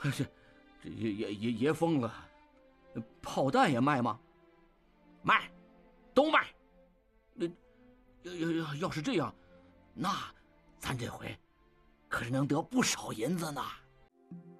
这爷疯了，炮弹也卖吗？卖，都卖。那要是这样，那咱这回可是能得不少银子呢。